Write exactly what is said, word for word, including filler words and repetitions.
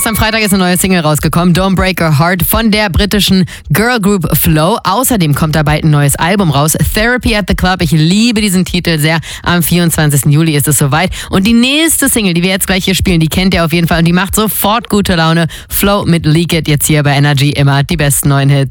am Freitag ist eine neue Single rausgekommen, Don't Break Your Heart von der britischen Girl Group Flow. Außerdem kommt da bald ein neues Album raus, Therapy at the Club. Ich liebe diesen Titel sehr. Am vierundzwanzigsten Juli ist es soweit. Und die nächste Single, die wir jetzt gleich hier spielen, die kennt ihr auf jeden Fall und die macht sofort gute Laune. Flow mit Leak It, jetzt hier bei Energy, immer die besten neuen Hits.